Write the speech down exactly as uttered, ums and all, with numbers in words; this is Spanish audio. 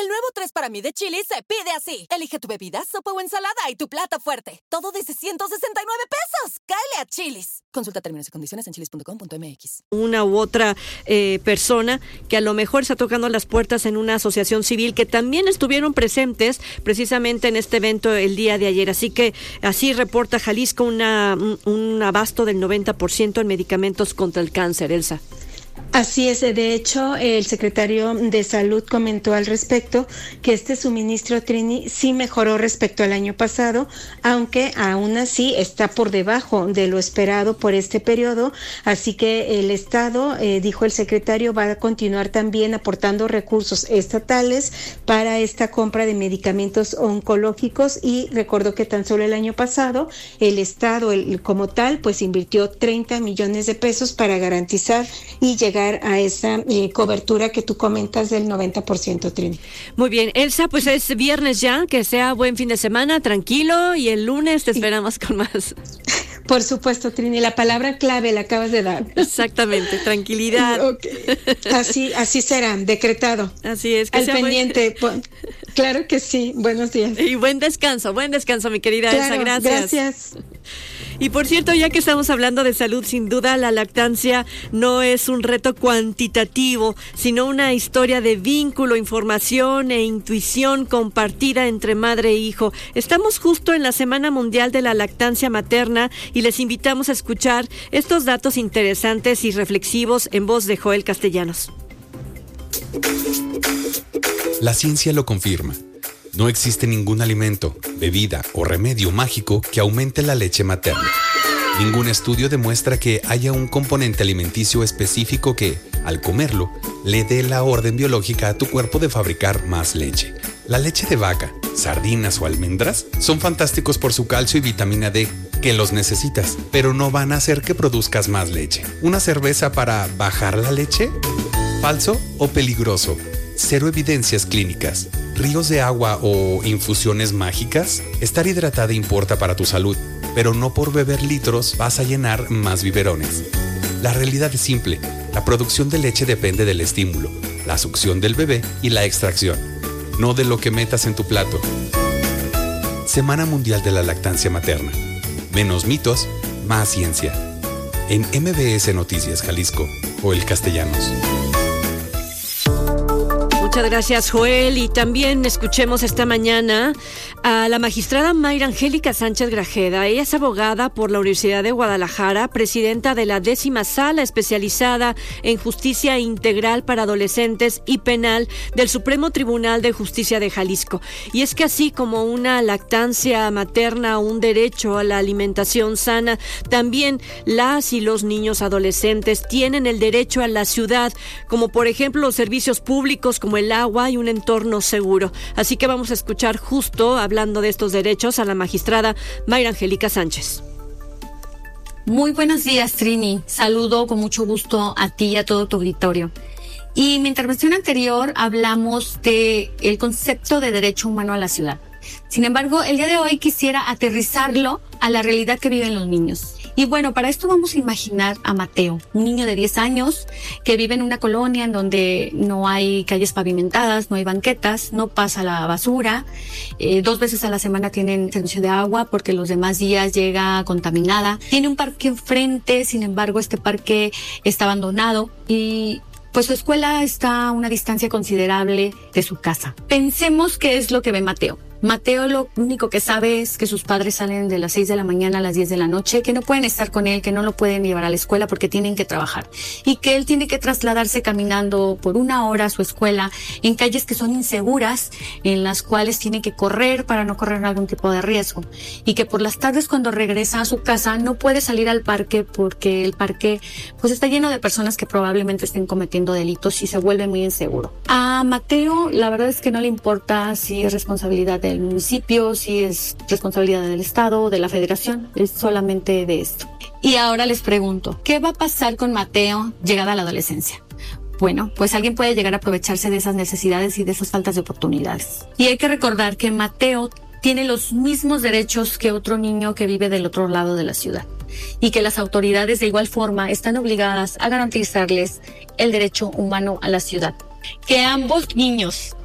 El nuevo tres para mí de Chili's se pide así. Elige tu bebida, sopa o ensalada y tu plato fuerte. Todo desde ciento sesenta y nueve pesos. ¡Cáele a Chili's! Consulta términos y condiciones en chilis punto com punto m x. Una u otra eh, persona que a lo mejor está tocando las puertas en una asociación civil que también estuvieron presentes precisamente en este evento el día de ayer. Así que así reporta Jalisco una, un, un abasto del noventa por ciento en medicamentos contra el cáncer. Elsa. Así es, de hecho, el secretario de Salud comentó al respecto que este suministro, Trini, sí mejoró respecto al año pasado, aunque aún así está por debajo de lo esperado por este periodo, así que el Estado, eh, dijo el secretario, va a continuar también aportando recursos estatales para esta compra de medicamentos oncológicos, y recordó que tan solo el año pasado el Estado, el, como tal, pues invirtió treinta millones de pesos para garantizar y llegar a esa eh, cobertura que tú comentas del noventa por ciento, Trini. Muy bien, Elsa, pues es viernes ya, que sea buen fin de semana, tranquilo, y el lunes te esperamos con más. Por supuesto, Trini, la palabra clave la acabas de dar. Exactamente, tranquilidad. Okay. Así, así será, decretado. Así es. Que Al sea pendiente. Buen... Claro que sí, buenos días. Y buen descanso, buen descanso, mi querida claro, Elsa, gracias. Gracias. Y por cierto, ya que estamos hablando de salud, sin duda la lactancia no es un reto cuantitativo, sino una historia de vínculo, información e intuición compartida entre madre e hijo. Estamos justo en la Semana Mundial de la Lactancia Materna y les invitamos a escuchar estos datos interesantes y reflexivos en voz de Joel Castellanos. La ciencia lo confirma. No existe ningún alimento, bebida o remedio mágico que aumente la leche materna. Ningún estudio demuestra que haya un componente alimenticio específico que, al comerlo, le dé la orden biológica a tu cuerpo de fabricar más leche. La leche de vaca, sardinas o almendras son fantásticos por su calcio y vitamina D, que los necesitas, pero no van a hacer que produzcas más leche. ¿Una cerveza para bajar la leche? ¿Falso o peligroso? Cero evidencias clínicas. ¿Ríos de agua o infusiones mágicas? Estar hidratada importa para tu salud, pero no por beber litros vas a llenar más biberones. La realidad es simple. La producción de leche depende del estímulo, la succión del bebé y la extracción, no de lo que metas en tu plato. Semana Mundial de la Lactancia Materna. Menos mitos, más ciencia. En M B S Noticias Jalisco, Joel Castellanos. Muchas gracias, Joel. Y también escuchemos esta mañana a la magistrada Mayra Angélica Sánchez Grajeda. Ella es abogada por la Universidad de Guadalajara, presidenta de la décima sala especializada en justicia integral para adolescentes y penal del Supremo Tribunal de Justicia de Jalisco. Y es que así como una lactancia materna, un derecho a la alimentación sana, también las y los niños adolescentes tienen el derecho a la ciudad, como por ejemplo los servicios públicos como el el agua y un entorno seguro. Así que vamos a escuchar justo, hablando de estos derechos, a la magistrada Mayra Angélica Sánchez. Muy buenos días, Trini. Saludo con mucho gusto a ti y a todo tu auditorio. Y en mi intervención anterior hablamos de el concepto de derecho humano a la ciudad. Sin embargo, el día de hoy quisiera aterrizarlo a la realidad que viven los niños. Y bueno, para esto vamos a imaginar a Mateo, un niño de diez años que vive en una colonia en donde no hay calles pavimentadas, no hay banquetas, no pasa la basura, eh, dos veces a la semana tienen servicio de agua porque los demás días llega contaminada. Tiene un parque enfrente, sin embargo este parque está abandonado y pues su escuela está a una distancia considerable de su casa. Pensemos qué es lo que ve Mateo. Mateo lo único que sabe es que sus padres salen de las seis de la mañana a las diez de la noche, que no pueden estar con él, que no lo pueden llevar a la escuela porque tienen que trabajar y que él tiene que trasladarse caminando por una hora a su escuela en calles que son inseguras, en las cuales tiene que correr para no correr algún tipo de riesgo, y que por las tardes cuando regresa a su casa no puede salir al parque porque el parque pues está lleno de personas que probablemente estén cometiendo delitos y se vuelve muy inseguro. A Mateo la verdad es que no le importa si es responsabilidad de el municipio, si es responsabilidad del Estado, de la Federación, es solamente de esto. Y ahora les pregunto, ¿qué va a pasar con Mateo llegada a la adolescencia? Bueno, pues alguien puede llegar a aprovecharse de esas necesidades y de esas faltas de oportunidades. Y hay que recordar que Mateo tiene los mismos derechos que otro niño que vive del otro lado de la ciudad, y que las autoridades de igual forma están obligadas a garantizarles el derecho humano a la ciudad. Que ambos niños